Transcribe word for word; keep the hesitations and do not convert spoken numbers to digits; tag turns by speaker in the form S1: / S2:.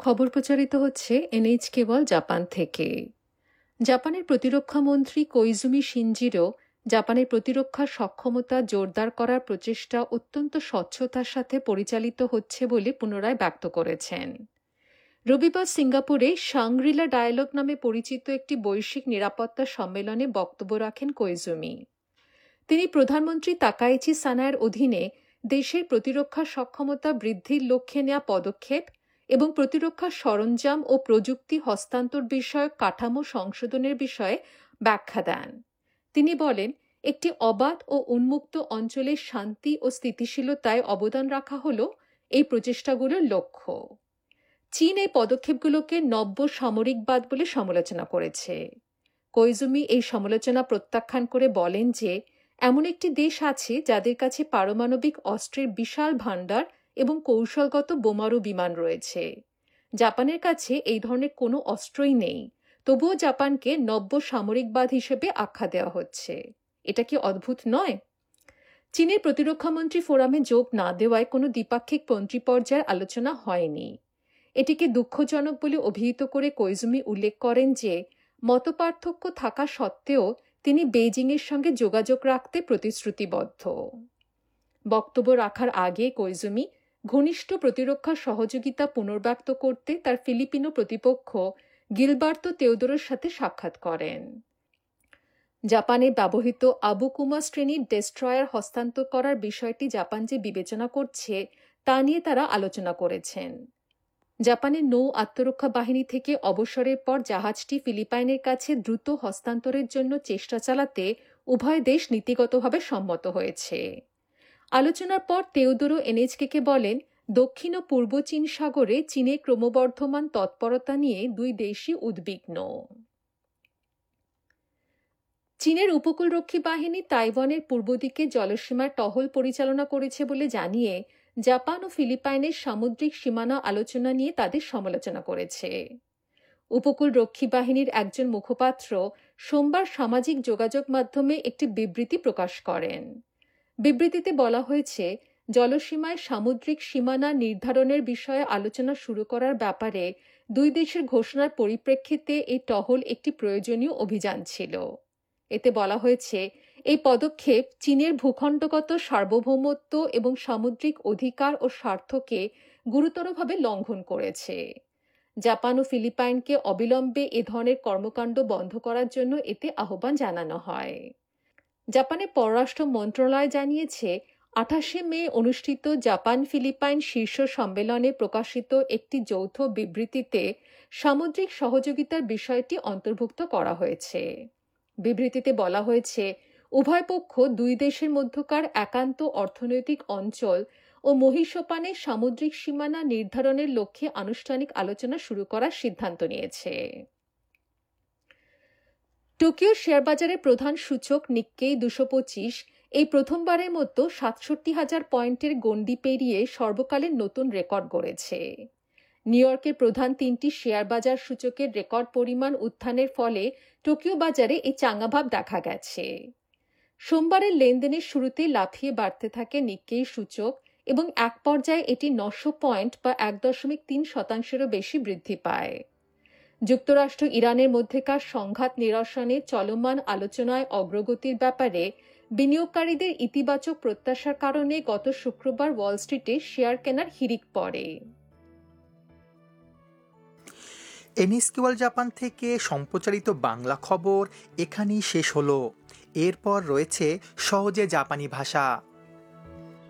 S1: খবর প্রচারিত হচ্ছে এনএইচ কেবল জাপান থেকে। জাপানের প্রতিরক্ষা মন্ত্রী কোইজুমি শিনজিরো জাপানের প্রতিরক্ষা সক্ষমতা জোরদার করার প্রচেষ্টা অত্যন্ত স্বচ্ছতার সাথে পরিচালিত হচ্ছে বলে পুনরায় ব্যক্ত করেছেন। রবিবার সিঙ্গাপুরে শাংগ্রিলা ডায়ালগ নামে পরিচিত একটি বৈশ্বিক নিরাপত্তা সম্মেলনে বক্তব্য রাখেন কোইজুমি। তিনি প্রধানমন্ত্রী তাকাইচি সানায়ের অধীনে দেশের প্রতিরক্ষা সক্ষমতা বৃদ্ধির লক্ষ্যে নেওয়া পদক্ষেপ এবং প্রতিরক্ষা সরঞ্জাম ও প্রযুক্তি হস্তান্তর বিষয়ক কাঠামো সংশোধনের বিষয়ে ব্যাখ্যা দেন। তিনি বলেন, একটি অবাধ ও উন্মুক্ত অঞ্চলের শান্তি ও স্থিতিশীলতায় অবদান রাখা হল এই প্রচেষ্টাগুলোর লক্ষ্য। চীন এই পদক্ষেপগুলোকে নব্য সামরিকবাদ বলে সমালোচনা করেছে। কোইজুমি এই সমালোচনা প্রত্যাখ্যান করে বলেন যে এমন একটি দেশ আছে যাদের কাছে পারমাণবিক অস্ত্রের বিশাল ভাণ্ডার এবং কৌশলগত বোমারু বিমান রয়েছে। জাপানের কাছে এই ধরনের কোনো অস্ত্রই নেই, তবুও জাপানকে নব্য সামরিকবাদ হিসেবে আখ্যা দেওয়া হচ্ছে। এটা কি অদ্ভুত নয়? চীনের প্রতিরক্ষামন্ত্রী ফোরামে যোগ না দেওয়ায় কোনো দ্বিপাক্ষিক মন্ত্রী পর্যায়ের আলোচনা হয়নি। এটিকে দুঃখজনক বলে অভিহিত করে কোইজুমি উল্লেখ করেন যে মতপার্থক্য থাকা সত্ত্বেও তিনি বেইজিংয়ের সঙ্গে যোগাযোগ রাখতে প্রতিশ্রুতিবদ্ধ। বক্তব্য রাখার আগে কোইজুমি ঘনিষ্ঠ প্রতিরক্ষা সহযোগিতা পুনর্ব্যক্ত করতে তার ফিলিপিনো প্রতিপক্ষ গিলবার্তো তেওদোরোর সাথে সাক্ষাৎ করেন। জাপানে ব্যবহৃত আবুকুমা শ্রেণীর ডেস্ট্রয়ার হস্তান্তর করার বিষয়টি জাপান যে বিবেচনা করছে তা নিয়ে তারা আলোচনা করেছেন। জাপানের নৌ আত্মরক্ষা বাহিনী থেকে অবসরের পর জাহাজটি ফিলিপাইনের কাছে দ্রুত হস্তান্তরের জন্য চেষ্টা চালাতে উভয় দেশ নীতিগতভাবে সম্মত হয়েছে। আলোচনার পর তেওদোরো এনএইচকে বলেন, দক্ষিণ ও পূর্ব চীন সাগরে চীনের ক্রমবর্ধমান তৎপরতা নিয়ে দুই দেশই উদ্বিগ্ন। চীনের উপকূলরক্ষী বাহিনী তাইওয়ানের পূর্ব দিকে জলসীমার টহল পরিচালনা করেছে বলে জানিয়ে জাপান ও ফিলিপাইনের সামুদ্রিক সীমানা আলোচনা নিয়ে তাদের সমালোচনা করেছে। উপকূলরক্ষী বাহিনীর একজন মুখপাত্র সোমবার সামাজিক যোগাযোগ মাধ্যমে একটি বিবৃতি প্রকাশ করেন। বিবৃতিতে বলা হয়েছে, জলসীমায় সামুদ্রিক সীমানা নির্ধারণের বিষয়ে আলোচনা শুরু করার ব্যাপারে দুই দেশের ঘোষণার পরিপ্রেক্ষিতে এই টহল একটি প্রয়োজনীয় অভিযান ছিল। এতে বলা হয়েছে, এই পদক্ষেপ চীনের ভূখণ্ডগত সার্বভৌমত্ব এবং সামুদ্রিক অধিকার ও স্বার্থকে গুরুতরভাবে লঙ্ঘন করেছে। জাপান ও ফিলিপাইনকে অবিলম্বে এ ধরনের কর্মকাণ্ড বন্ধ করার জন্য এতে আহ্বান জানানো হয়। জাপানের পররাষ্ট্র মন্ত্রণালয় জানিয়েছে, আঠাশে মে অনুষ্ঠিত জাপান ফিলিপাইন শীর্ষ সম্মেলনে প্রকাশিত একটি যৌথ বিবৃতিতে সামুদ্রিক সহযোগিতার বিষয়টি অন্তর্ভুক্ত করা হয়েছে। বিবৃতিতে বলা হয়েছে, উভয় পক্ষ দুই দেশের মধ্যকার একান্ত অর্থনৈতিক অঞ্চল ও মহীসোপানের সামুদ্রিক সীমানা নির্ধারণের লক্ষ্যে আনুষ্ঠানিক আলোচনা শুরু করার সিদ্ধান্ত নিয়েছে। টোকিও শেয়ারবাজারের প্রধান সূচক নিক্কেই দুশো পঁচিশ এই প্রথমবারের মতো সাতষট্টি হাজার পয়েন্টের গণ্ডি পেরিয়ে সর্বকালের নতুন রেকর্ড গড়েছে। নিউ ইয়র্কের প্রধান তিনটি শেয়ার বাজার সূচকের রেকর্ড পরিমাণ উত্থানের ফলে টোকিও বাজারে এই চাঙ্গাভাব দেখা গেছে। সোমবারের লেনদেনের শুরুতে লাফিয়ে বাড়তে থাকে নিক্কেই সূচক এবং এক পর্যায়ে এটি নশো পয়েন্ট বা এক দশমিক তিন শতাংশেরও বেশি বৃদ্ধি পায়। যুক্তরাষ্ট্র ইরানের মধ্যেকার সংঘাত নিরসনে চলমান আলোচনায় অগ্রগতির ব্যাপারে বিনিয়োগকারীদের ইতিবাচক প্রত্যাশার কারণে গত শুক্রবার ওয়াল স্ট্রিটে শেয়ার কেনার হিড়িক পড়ে।
S2: এনএইচ কেবল জাপান থেকে সম্প্রচারিত বাংলা খবর এখানেই শেষ হলো। এরপর রয়েছে সহজে জাপানি ভাষা।